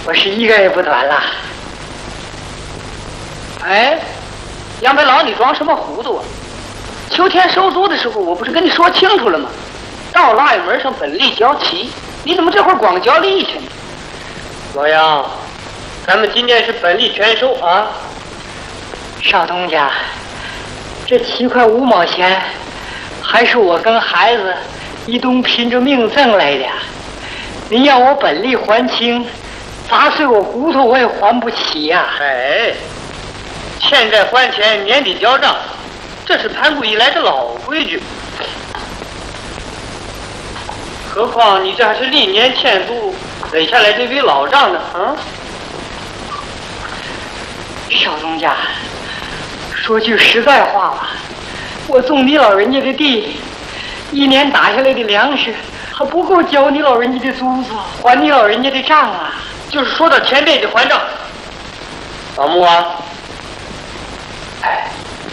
我是一个也不短了。哎，杨白老，你装什么糊涂啊？秋天收租的时候，我不是跟你说清楚了吗？到腊月门上本利交齐，你怎么这会儿光交利去呢？ 老杨，咱们今年是本利全收啊。 少东家，这7块5毛钱，还是我跟孩子一同拼着命挣来的。你要我本利还清，砸碎我骨头我也还不起呀。 哎，欠债还钱，年底交账，这是盘古以来的老规矩。何况你这还是历年欠租垒下来这笔老账呢，啊！ 少东家，说句实在话吧，我种你老人家的地，一年打下来的粮食还不够交你老人家的租子，还你老人家的账啊！ 就是说到钱得还账。老穆啊， 哎，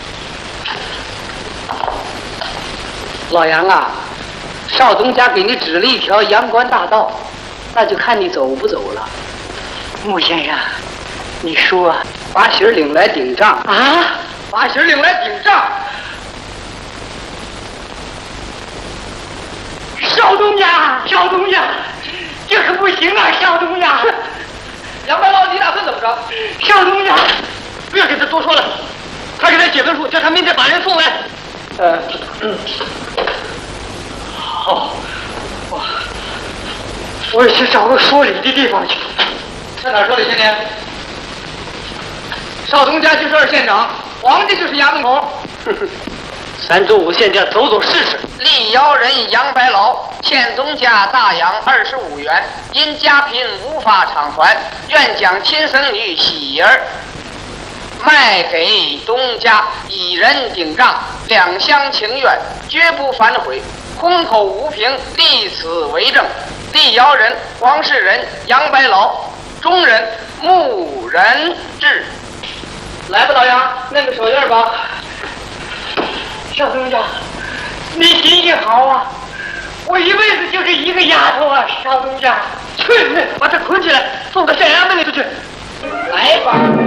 老杨啊，少东家给你指了一条阳关大道，那就看你走不走了。穆先生，你说把喜儿领来顶账啊？把喜儿领来顶账？少东家，少东家，这可不行啊！少东家，杨白老，你打算怎么着？少东家， 不要跟他多说了，快给他写份书，叫他明天把人送来。 好，我也去找个说理的地方去。 上哪儿说理去呢？ 少东家就是二县长，皇帝就是衙门口。 3州5县家走走试试。 力姚人杨白劳欠东家大洋25元，因家贫无法偿还，愿将亲生女喜儿卖给东家，以人顶账，两厢情愿，绝不反悔。空口无凭，立此为证。力姚人黄世仁杨白劳，中人穆仁志。 来吧，老杨，弄个手印吧。少东家，你心情好啊！我一辈子就是一个丫头啊，少东家。去，把他捆起来，送到县衙门里头去。来吧。